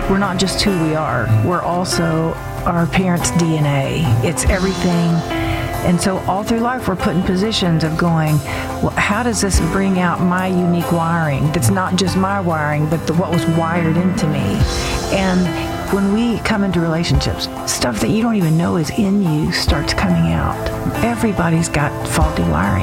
we're not just who we are. We're also our parents' DNA. It's everything. And so all through life, we're put in positions of going, well, how does this bring out my unique wiring that's not just my wiring, but what was wired into me? And when we come into relationships, stuff that you don't even know is in you starts coming out. Everybody's got faulty wiring.